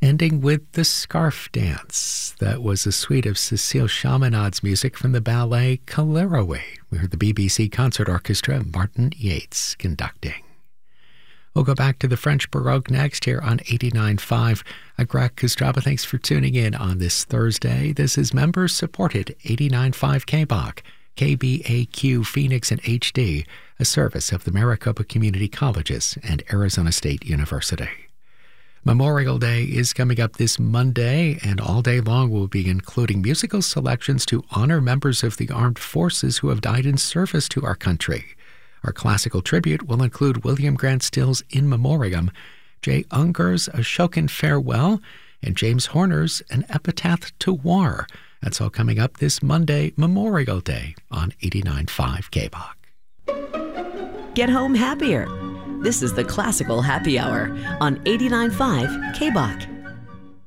ending with The Scarf Dance. That was a suite of Cécile Chaminade's music from the ballet Coleridge. We heard the BBC Concert Orchestra, Martin Yates, conducting. We'll go back to the French Baroque next here on 89.5. I'm Greg Kostraba. Thanks for tuning in on this Thursday. This is members-supported 89.5 KBOC, KBAQ Phoenix and HD, a service of the Maricopa Community Colleges and Arizona State University. Memorial Day is coming up this Monday, and all day long we'll be including musical selections to honor members of the armed forces who have died in service to our country. Our classical tribute will include William Grant Still's In Memoriam, Jay Unger's Ashokan Farewell, and James Horner's An Epitaph to War. That's all coming up this Monday, Memorial Day, on 89.5 KBOC. Get home happier. This is the Classical Happy Hour on 89.5 KBOC.